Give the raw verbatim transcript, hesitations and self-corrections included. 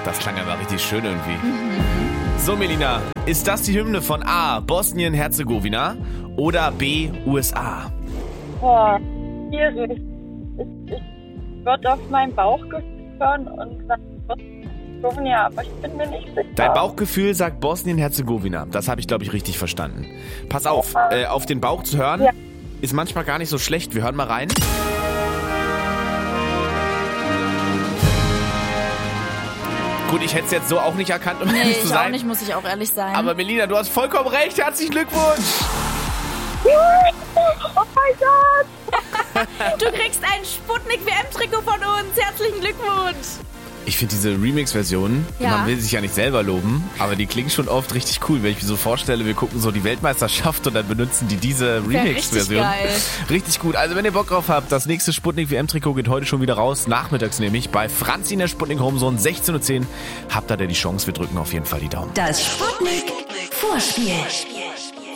Das klang aber richtig schön irgendwie. Mhm. So, Melina, ist das die Hymne von A, Bosnien-Herzegowina oder B, U S A? Boah, schwierig. Ich, ich würde auf mein Bauchgefühl hören und sagen Bosnien-Herzegowina, aber ich bin mir nicht sicher. Dein Bauchgefühl sagt Bosnien-Herzegowina. Das habe ich, glaube ich, richtig verstanden. Pass auf, äh, auf den Bauch zu hören, ja, ist manchmal gar nicht so schlecht. Wir hören mal rein. Gut, ich hätte es jetzt so auch nicht erkannt, um nee, ehrlich zu sein. Nee, ich auch nicht, muss ich auch ehrlich sein. Aber Melina, du hast vollkommen recht. Herzlichen Glückwunsch. Oh mein Gott. Du kriegst ein Sputnik-W M-Trikot von uns. Herzlichen Glückwunsch. Ich finde diese Remix-Versionen, ja, man will sich ja nicht selber loben, aber die klingen schon oft richtig cool, wenn ich mir so vorstelle, wir gucken so die Weltmeisterschaft und dann benutzen die diese Remix-Version. Richtig, richtig gut. Also wenn ihr Bock drauf habt, das nächste Sputnik-W M-Trikot geht heute schon wieder raus, nachmittags nämlich, bei Franzi in der Sputnik Homezone, sechzehn Uhr zehn. Habt ihr da die Chance, wir drücken auf jeden Fall die Daumen. Das Sputnik Vorspiel.